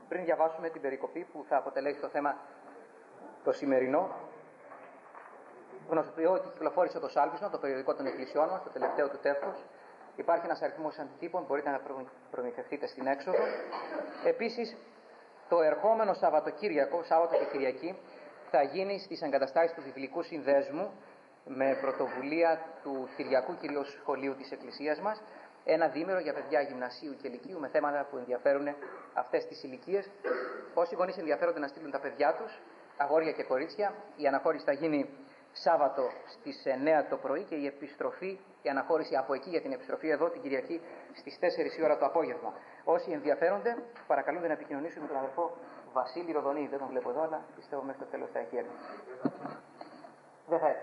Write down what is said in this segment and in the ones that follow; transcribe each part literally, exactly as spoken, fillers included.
πριν διαβάσουμε την περικοπή που θα αποτελέσει το θέμα το σημερινό, γνωστοποιώ ότι κυκλοφόρησε το Σάλβισμα, το περιοδικό των εκκλησιών μας, το τελευταίο του τεύχος. Υπάρχει ένας αριθμός αντιτύπων, μπορείτε να προμηθευτείτε στην έξοδο. Επίσης, το ερχόμενο Σαββατοκύριακο, Σάββατο και Κυριακή, θα γίνει στις εγκαταστάσεις του Βιβλικού Συνδέσμου, με πρωτοβουλία του Κυριακού Κυρίως Σχολείου της Εκκλησίας μας, ένα διήμερο για παιδιά γυμνασίου και λυκείου με θέματα που ενδιαφέρουν αυτές τις ηλικίες. Όσοι γονείς ενδιαφέρονται να στείλουν τα παιδιά τους, αγόρια και κορίτσια, η αναχώρηση θα γίνει Σάββατο στις εννέα το πρωί και η επιστροφή, η αναχώρηση από εκεί για την επιστροφή εδώ την Κυριακή στις τέσσερις η ώρα το απόγευμα. Όσοι ενδιαφέρονται, παρακαλούνται να επικοινωνήσουν με τον αδερφό Βασίλη Ροδονή. Δεν τον βλέπω εδώ, αλλά πιστεύω μέχρι το τέλος θα έχει έρθει. Δεν θα έρθει.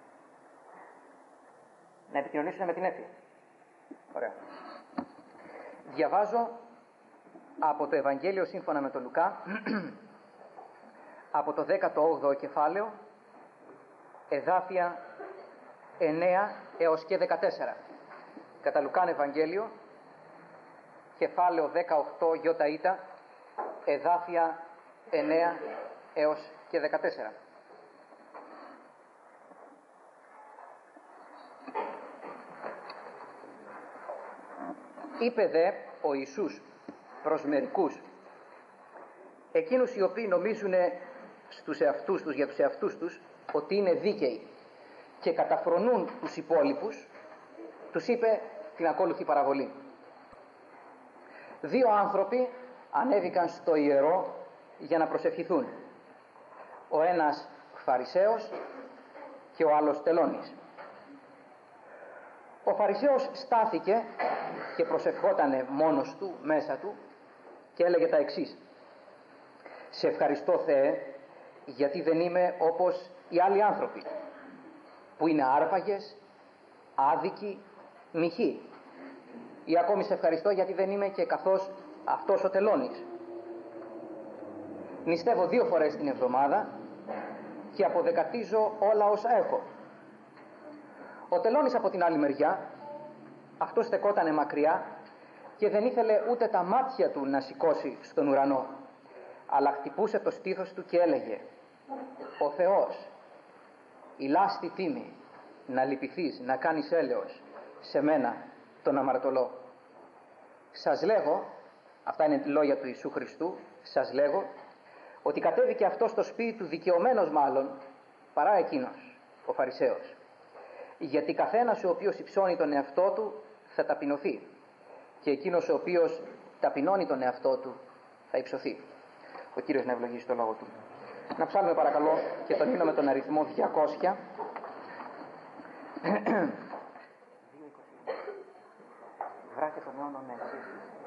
Να επικοινωνήσουν με την Έφη. Ωραία. Διαβάζω από το Ευαγγέλιο σύμφωνα με τον Λουκά, από το δέκατο όγδοο κεφάλαιο, εδάφια εννέα έως και δεκατέσσερα. Κατά Λουκάν Ευαγγέλιο, κεφάλαιο δεκαοκτώ ΙΙ, εδάφια εννέα έως και δεκατέσσερα. Είπε δε ο Ιησούς προς μερικούς, εκείνους οι οποίοι νομίζουν στους εαυτούς τους, για τους εαυτούς τους, ότι είναι δίκαιοι και καταφρονούν τους υπόλοιπους, τους είπε την ακόλουθη παραβολή. Δύο άνθρωποι ανέβηκαν στο ιερό για να προσευχηθούν. Ο ένας Φαρισαίος και ο άλλος τελώνης. Ο Φαρισαίος στάθηκε και προσευχότανε μόνος του, μέσα του, και έλεγε τα εξής: «Σε ευχαριστώ, Θεέ, γιατί δεν είμαι όπως οι άλλοι άνθρωποι, που είναι άρπαγες, άδικοι, μοιχοί. Ή ακόμη σε ευχαριστώ γιατί δεν είμαι και καθώς αυτός ο τελώνης. Νηστεύω δύο φορές την εβδομάδα και αποδεκατίζω όλα όσα έχω». Ο τελώνης από την άλλη μεριά, αυτός στεκότανε μακριά και δεν ήθελε ούτε τα μάτια του να σηκώσει στον ουρανό, αλλά χτυπούσε το στήθος του και έλεγε: «Ο Θεός, η λάστη τίμη να λυπηθείς, να κάνεις έλεος σε μένα τον αμαρτωλό. Σας λέγω», αυτά είναι λόγια του Ιησού Χριστού, «σας λέγω ότι κατέβηκε αυτό στο σπίτι του δικαιωμένος μάλλον παρά εκείνος ο Φαρισαίος. Γιατί καθένας ο οποίος υψώνει τον εαυτό του θα ταπεινωθεί, και εκείνος ο οποίος ταπεινώνει τον εαυτό του θα υψωθεί». Ο Κύριος να ευλογήσει το λόγο του. Να ψάλουμε παρακαλώ και τον ύμνο με τον αριθμό διακόσια. Βράτε τον αιώνων εσείς.